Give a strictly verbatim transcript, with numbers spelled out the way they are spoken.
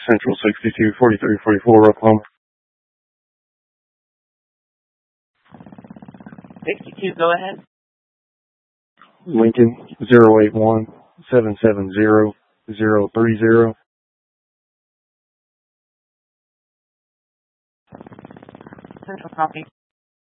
Central sixty-two forty-three forty-four, Oklahoma. sixty-two, go ahead. Lincoln, zero eight one seven seven zero zero three zero. Central copy.